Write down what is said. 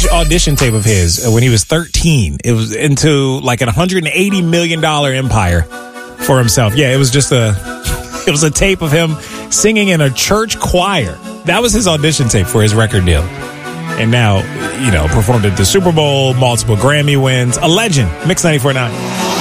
vintage audition tape of his when he was 13. It was into like an $180 million empire for himself. Yeah, it was just it was a tape of him singing in a church choir. That was his audition tape for his record deal. And now, performed at the Super Bowl, multiple Grammy wins. A legend. Mix 94.9.